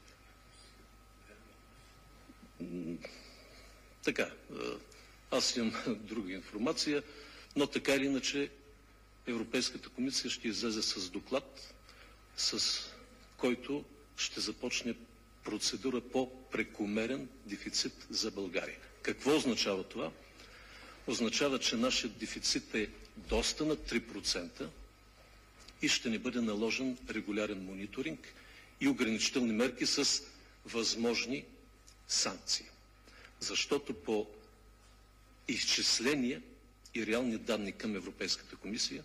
така, аз имам друга информация, но така или иначе Европейската комисия ще излезе с доклад, с който ще започне процедура по прекомерен дефицит за България. Какво означава това? Означава, че нашият дефицит е доста над три процента и ще ни бъде наложен регулярен мониторинг и ограничителни мерки с възможни санкции. Защото по изчисления и реални данни към Европейската комисия,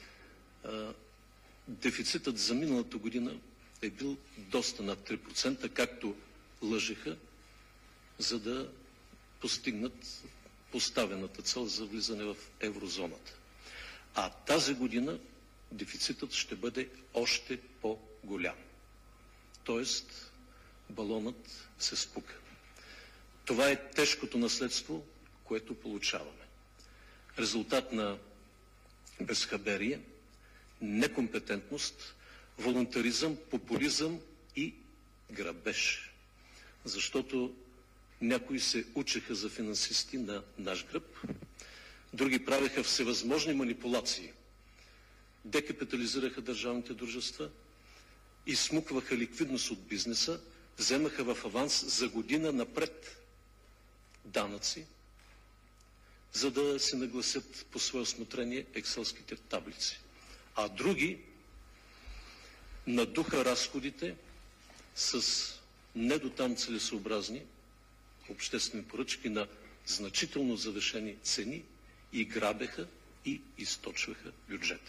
дефицитът за миналата година е бил доста над три процента, както лъжеха, за да постигнат поставената цел за влизане в еврозоната. А тази година дефицитът ще бъде още по-голям. Тоест, балонът се спука. Това е тежкото наследство, което получаваме. Резултат на безхаберие, некомпетентност, волунтаризъм, популизъм и грабеж. Защото някои се учеха за финансисти на наш гръб, други правеха всевъзможни манипулации, декапитализираха държавните дружества, изсмукваха ликвидност от бизнеса, вземаха в аванс за година напред данъци, за да се нагласят по свое усмотрение екселските таблици. А други надуха разходите с недотам целесообразни обществени поръчки на значително завишени цени и грабеха и източваха бюджета.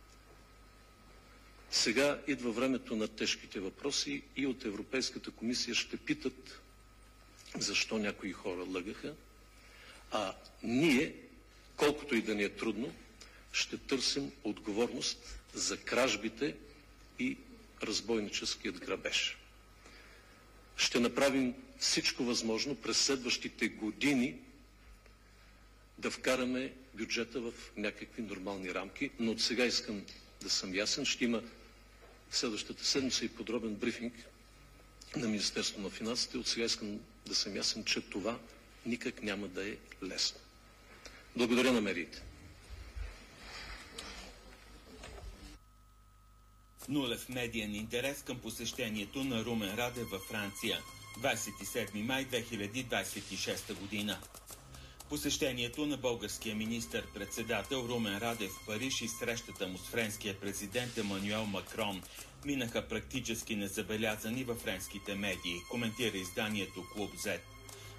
Сега идва времето на тежките въпроси и от Европейската комисия ще питат защо някои хора лъгаха, а ние, колкото и да ни е трудно, ще търсим отговорност за кражбите и разбойническият грабеж. Ще направим всичко възможно през следващите години да вкараме бюджета в някакви нормални рамки, но от сега искам да съм ясен. Ще има следващата седмица и подробен брифинг на Министерството на финансите. От сега искам да съм ясен, че това никак няма да е лесно. Благодаря на медиите. Нулев медиен интерес към посещението на Румен Радев във Франция. двадесет и седми май две хиляди двадесет и шеста година. Посещението на българския министър-председател Румен Радев в Париж и срещата му с френския президент Емануел Макрон минаха практически незабелязани във френските медии, коментира изданието Клуб Зет.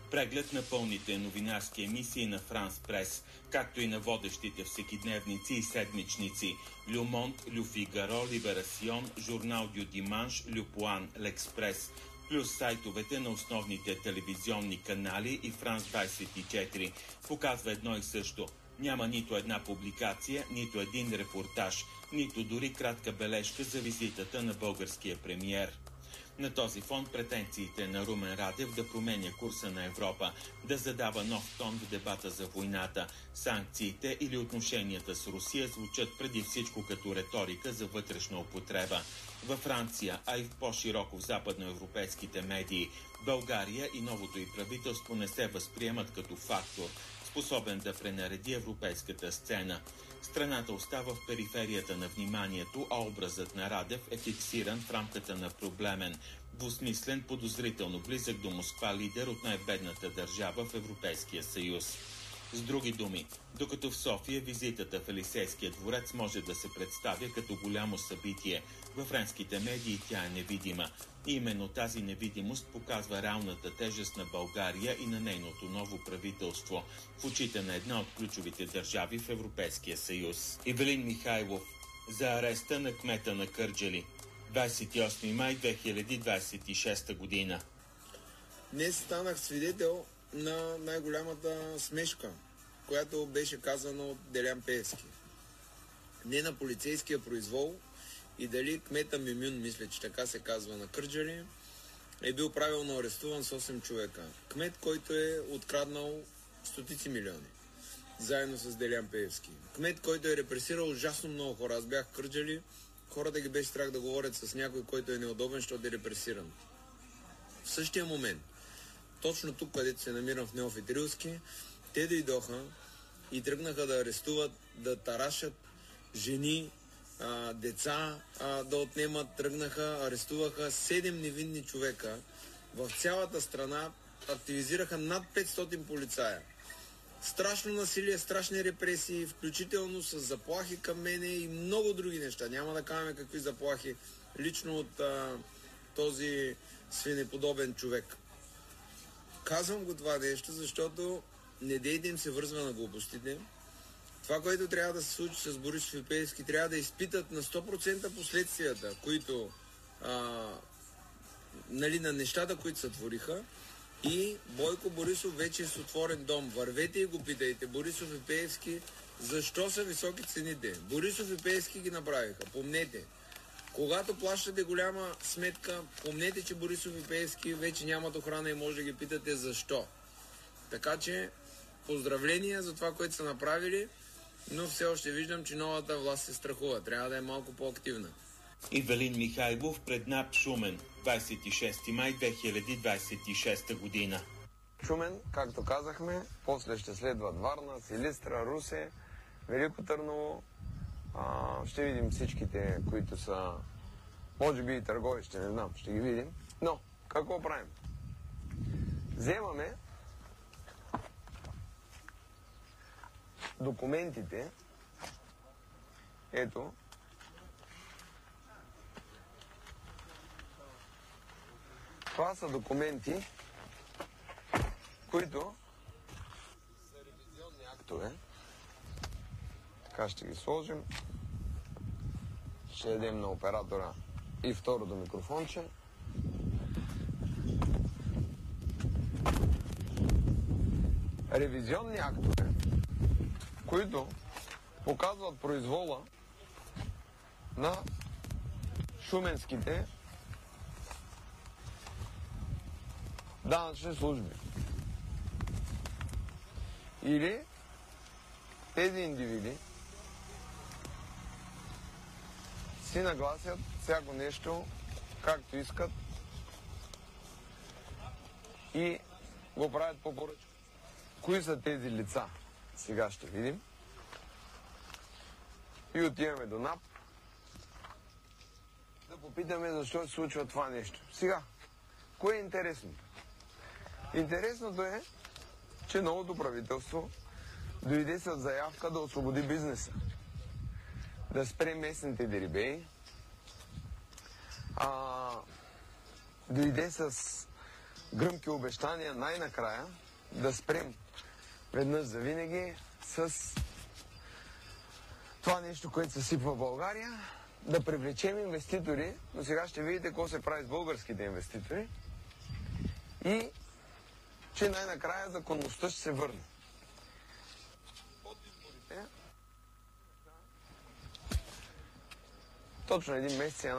Преглед на пълните новинарски емисии на Франс Прес, както и на водещите всекидневници и седмичници Лю Монт, Лю Фигаро, Либерасион, Журнал Дю Диманш, Лю Пуан, L'Express, плюс сайтовете на основните телевизионни канали и Франс двадесет и четири, показва едно и също. Няма нито една публикация, нито един репортаж, нито дори кратка бележка за визитата на българския премиер. На този фон претенциите на Румен Радев да променя курса на Европа, да задава нов тон в дебата за войната, санкциите или отношенията с Русия звучат преди всичко като риторика за вътрешна употреба. Във Франция, а и в по-широко в западноевропейските медии, България и новото й правителство не се възприемат като фактор, способен да пренареди европейската сцена. Страната остава в периферията на вниманието, а образът на Радев е фиксиран в рамката на проблемен, двусмислен, подозрително близък до Москва лидер от най-бедната държава в Европейския съюз. С други думи, докато в София визитата в Елисейския дворец може да се представя като голямо събитие, във френските медии тя е невидима. И именно тази невидимост показва реалната тежест на България и на нейното ново правителство в очите на една от ключовите държави в Европейския съюз. Ивелин Михайлов за ареста на кмета на Кърджали. двадесет и осми май две хиляди двадесет и шеста година. Днес станах свидетел на най-голямата смешка, която беше казана от Делян Пеевски. Не на полицейския произвол и дали кмета Мюмюн, мисля, че така се казва на Кърджали, е бил правилно арестуван с осем човека. Кмет, който е откраднал стотици милиони, заедно с Делян Пеевски. Кмет, който е репресирал ужасно много хора. Аз бях в Кърджали, хората ги беше страх да говорят с някой, който е неудобен, защото е репресиран. В същия момент, точно тук, където се намирам в Неофит Рилски, те дойдоха и тръгнаха да арестуват, да тарашат жени, а, деца, а, да отнемат, тръгнаха, арестуваха седем невинни човека. В цялата страна активизираха над петстотин полицая. Страшно насилие, страшни репресии, включително с заплахи към мене и много други неща. Няма да кажем какви заплахи лично от а, този свинеподобен човек. Казвам го това нещо, защото не дейте им се вързва на глупостите. Това, което трябва да се случи с Борисов и Пеевски, трябва да изпитат на сто процента последствията, които а, нали, на нещата, които се твориха. И Бойко Борисов вече е с отворен дом. Вървете и го питайте. Борисов и Пеевски, защо са високи цените? Борисов и Пеевски ги направиха. Помнете. Когато плащате голяма сметка, помнете, че Борисов и Пеевски вече нямат охрана и може да ги питате защо. Така че, поздравления за това, което са направили, но все още виждам, че новата власт се страхува. Трябва да е малко по-активна. Ивелин Михайлов пред НАП Шумен, двадесет и шести май две хиляди двадесет и шеста година. Шумен, както казахме, после ще следват Варна, Силистра, Русе, Велико Търново. А, ще видим всичките, които са, може би и Търговище, не знам, ще ги видим. Но, какво правим? Вземаме документите, ето, това са документи, които са ревизионни актове. Така ще ги сложим. Ще дадем на оператора и второто микрофонче. Ревизионни актове, които показват произвола на шуменските данъчни служби. Или тези индивиди си нагласят всяко нещо както искат и го правят по поръчка. Кои са тези лица? Сега ще видим. И отиваме до НАП да попитаме защо се случва това нещо. Сега, кое е интересното? Интересното е, че новото правителство дойде с заявка да освободи бизнеса, да спре местните дерибеи, а, дойде с гръмки обещания най-накрая да спрем веднъж за винаги с това нещо, което се сипва в България, да привлечем инвеститори, но сега ще видите какво се прави с българските инвеститори и че най-накрая законността ще се върне. От изборите точно един месец